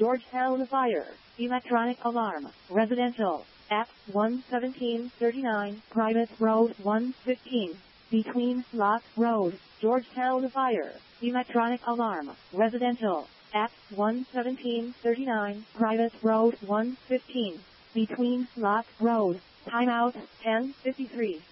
Georgetown Fire, electronic alarm, residential, at 11739, Private Road 115, between Lock Road, Georgetown Fire, electronic alarm, residential, at 11739, Private Road 115, between Lock Road, timeout 10:53.